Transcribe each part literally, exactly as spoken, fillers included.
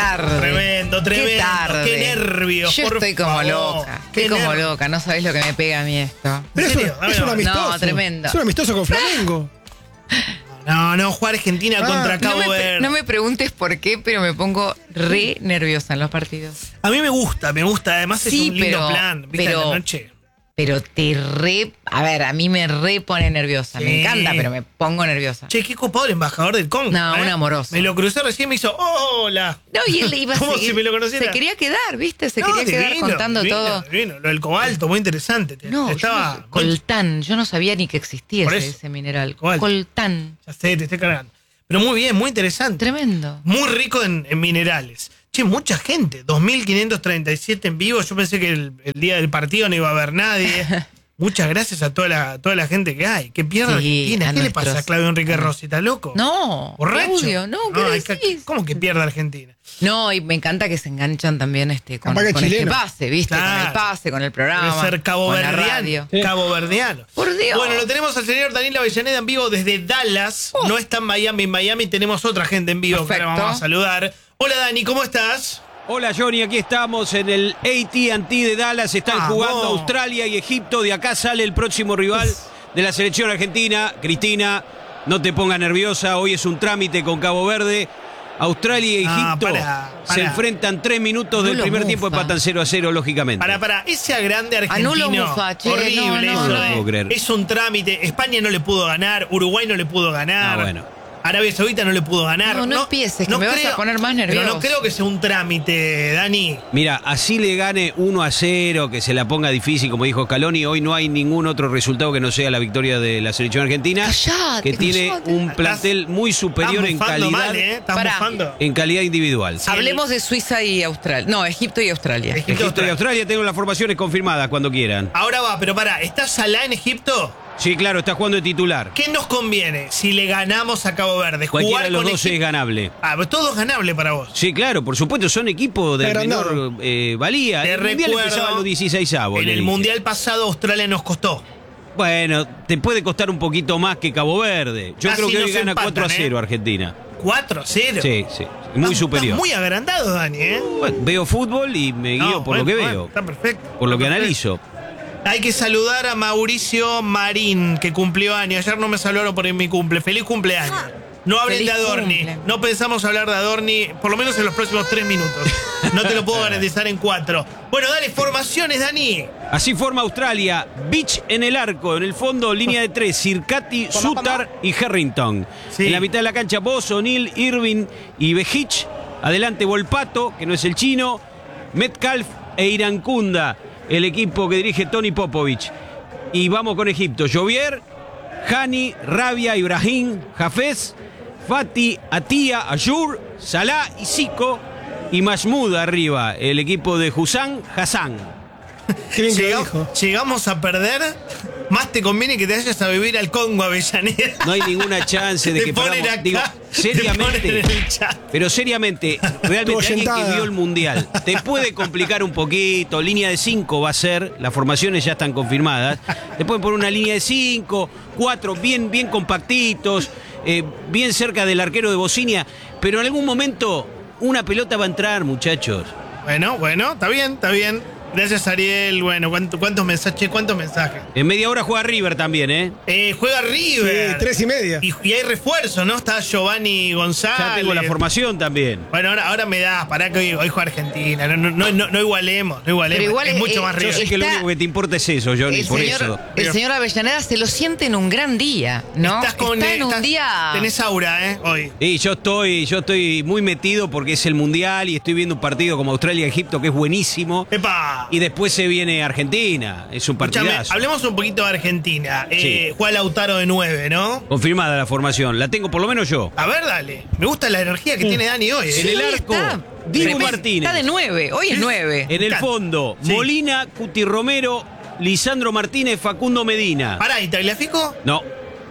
tarde. Tremendo, tremendo. Qué tarde. Qué nervios. Yo por estoy como favor. loca. Qué Estoy como nervios. loca. No sabés lo que me pega a mí esto. Pero ¿En es, serio? un, es un No, amistoso. no, tremendo. Es un amistoso con Flamengo. No, no, jugar Argentina Ah, contra Cabo No me, Verde. no me preguntes por qué, pero me pongo re nerviosa en los partidos. A mí me gusta, me gusta. Además es Sí, un lindo pero- plan. ¿Viste? pero- A la noche. Pero te re... A ver, a mí me re pone nerviosa. Sí. Me encanta, pero me pongo nerviosa. Che, qué copado el embajador del Congo. No, ¿eh? un amoroso. Me lo crucé recién y me hizo, hola. No, y él iba a Como seguir. si me lo conociera. Se quería quedar, ¿viste? Se No, quería quedar divino, contando divino, todo. divino. Lo del cobalto, muy interesante. Te- No, te yo estaba. no- coltán. Yo no sabía ni que existía Por ese, eso. ese mineral. Cobalto. Coltán. Ya sé, te estoy cargando. Pero muy bien, muy interesante. Tremendo. Muy rico en, en minerales. Che, mucha gente. dos mil quinientos treinta y siete en vivo. Yo pensé que el, el día del partido no iba a haber nadie. Muchas gracias a toda la, toda la gente que hay. Que pierda Sí, Argentina. a ¿Qué le nuestros- pasa a Claudio Enrique Rossi? ¿Está loco? No, ¿Borracho? Claudio, no, ¿qué hay que- decís? ¿Cómo que pierda Argentina? No, y me encanta que se enganchan también este, con, Capaz que con este chileno. pase, ¿viste? Con Claro. el pase, con el programa. Debe ser Cabo con la Verdeano. radio. Cabo Verdeano. Por Dios. Bueno, lo tenemos al señor Daniel Avellaneda en vivo desde Dallas. No está en Miami. En Miami tenemos otra gente en vivo que ahora Perfecto. vamos a saludar. Hola Dani, ¿cómo estás? Hola Johnny, aquí estamos en el A T and T de Dallas. Están Vamos. jugando Australia y Egipto. De acá sale el próximo rival de la selección argentina. Cristina, no te pongas nerviosa. Hoy es un trámite con Cabo Verde. Australia y Ah, Egipto pará, se pará. enfrentan tres minutos No del lo primer mufa. tiempo, empatan cero a cero, lógicamente. Para, para, ese grande argentino. Anulo Mufa, che, horrible no, no, eso no. de- No puedo creer. Es un trámite. España no le pudo ganar, Uruguay no le pudo ganar. Ah, bueno. Arabia Saudita no le pudo ganar. No, no empieces, que me vas a poner más Pero no nervioso. creo que sea un trámite, Dani. Mira, así le gane uno a cero, que se la ponga difícil, como dijo Scaloni. Hoy no hay ningún otro resultado que no sea la victoria de la selección argentina, Callate, que tiene callate. un plantel muy superior Estás en bufando calidad, mal, ¿eh? Estás Pará. bufando. en calidad individual. Sí. Hablemos de Suiza y Australia. No, Egipto y Australia. Egipto, Egipto y Australia. Australia, tengo las formaciones confirmadas cuando quieran. Ahora va, pero para, ¿está Salah en Egipto? Sí, claro, está jugando de titular. ¿Qué nos conviene si le ganamos a Cabo Verde? Cualquiera Jugar de los con dos Egipto. es ganable. Ah, pero todo es ganable para vos. Sí, claro, por supuesto, son equipos de Agrandado. menor eh, valía. Te El mundial recuerdo, empezaba a los dieciséis avos. En le el dije. mundial pasado Australia nos costó. Bueno, te puede costar un poquito más que Cabo Verde. Yo Casi creo que nos hoy gana empatan, cuatro a cero ¿eh? Argentina. cuatro a cero. Sí, sí, muy Estás- superior. estás muy agrandado, Dani, ¿eh? Bueno, veo fútbol y me guío No, por bueno, lo que bueno, veo, Está perfecto. por lo está que perfecto. analizo. Hay que saludar a Mauricio Marín, que cumplió año. Ayer no me saludaron por mi cumple. Feliz cumpleaños. No hablen Feliz de Adorni. cumple. No pensamos hablar de Adorni, por lo menos en los próximos tres minutos. No te lo puedo garantizar en cuatro. Bueno, dale, formaciones, Dani. Así forma Australia, Beach en el arco, en el fondo línea de tres, Sirkati, Sutar y Harrington. Sí. En la mitad de la cancha, Boss, O'Neill, Irving y Bejic. Adelante Volpato, que no es el chino, Metcalf e Irankunda, el equipo que dirige Tony Popovich. Y vamos con Egipto, Jovier, Hani, Rabia, Ibrahim, Hafez, Fati, Atia, Ayur, Salah y Zico. Y Mahmoud arriba, el equipo de Hussan, Hassan. Qué bien que lo Llega- dijo. llegamos a perder. Más te conviene que te vayas a vivir al Congo, Avellaneda. No hay ninguna chance de Te que ponen perdamos. acá, Digo, te seriamente. ponen en el chat. Pero seriamente, realmente Tu alguien que oyentada. vio el Mundial, te puede complicar un poquito. Línea de cinco va a ser, las formaciones ya están confirmadas. Te pueden poner una línea de cinco, cuatro bien, bien compactitos, eh, bien cerca del arquero de Bosnia. Pero en algún momento una pelota va a entrar, muchachos. Bueno, bueno, está bien, está bien. Gracias, Ariel. Bueno, ¿cuánto- ¿cuántos mensajes? Che, ¿cuántos mensajes? En media hora juega River también, ¿eh? Eh, juega River. Sí, tres y media. Y, y hay refuerzo, ¿no? Está Giovanni González. Ya tengo la formación también. Bueno, ahora, ahora me das, pará que hoy, hoy juega Argentina. No, no, no, no, no igualemos, no igualemos. Pero igual es es- mucho más yo Yo River. sé que lo Está- único que te importa es eso, Johnny, El por señor, eso. el señor Avellaneda se lo siente en un gran día, ¿no? Estás con, Está en un estás- día... Tenés aura, ¿eh? Hoy. Y yo estoy, yo estoy muy metido porque es el Mundial y estoy viendo un partido como Australia-Egipto que es buenísimo. ¡Epa! Y después se viene Argentina, es un Escuchame, partidazo. hablemos un poquito de Argentina. Eh, Sí. Juega Lautaro de nueve, ¿no? Confirmada la formación, la tengo por lo menos yo. A ver, dale. Me gusta la energía que tiene Dani hoy. En ¿eh? el Hoy arco, está- Diego Está Martínez. de nueve, hoy es nueve. En el encanta. fondo, Sí. Molina, Cuti Romero, Lisandro Martínez, Facundo Medina. Pará, ¿y Tagliafico? No,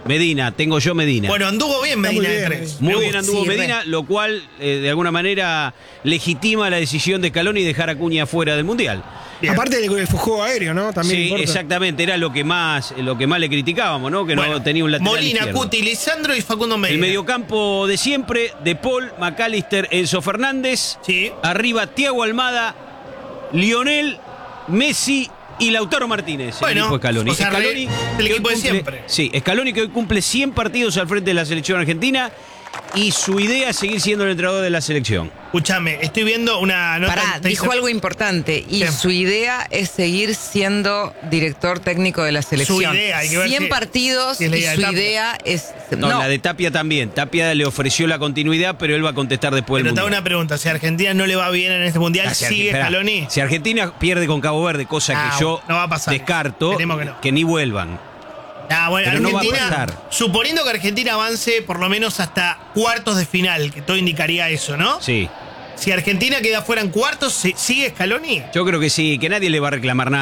Medina, tengo yo Medina. Bueno, anduvo bien Está muy Medina de bien, tres. Muy Me bien gusta. anduvo Sí, re. Medina, lo cual eh, de alguna manera legitima la decisión de Scaloni y dejar a Acuña fuera del Mundial. Bien. Aparte del, del juego aéreo, ¿no? También Sí, importa. exactamente, era lo que más lo que más le criticábamos, ¿no? Que Bueno, no tenía un lateral Molina, izquierdo. Cuti, Lisandro y Facundo Medina. El mediocampo de siempre, De Paul, McAllister, Enzo Fernández. Sí. Arriba, Thiago Almada, Lionel, Messi y Lautaro Martínez. Bueno, el equipo de Scaloni. o sea, re- Scaloni, el que hoy equipo de cumple- siempre. Sí, Scaloni que hoy cumple cien partidos al frente de la selección argentina y su idea es seguir siendo el entrenador de la selección. Escúchame, estoy viendo una nota. Pará, te dijo dice- algo importante. Y ¿Qué? su idea es seguir siendo director técnico de la selección. idea, hay que ver cien si- partidos si es la y idea de su Tapia. idea es. No, No, la de Tapia también. Tapia le ofreció la continuidad, pero él va a contestar después del Pero te hago Mundial. una pregunta: si a Argentina no le va bien en este mundial, Ah, si ¿sigue Argentina- Scaloni? Si Argentina pierde con Cabo Verde, cosa Ah, que yo no va a pasar. descarto, Esperemos que no. ni vuelvan. Ah, bueno, Pero no va a Argentina, pasar. suponiendo que Argentina avance por lo menos hasta cuartos de final, que todo indicaría eso, ¿no? Sí. Si Argentina queda fuera en cuartos, ¿se- ¿sigue Scaloni? Yo creo que sí, que nadie le va a reclamar nada.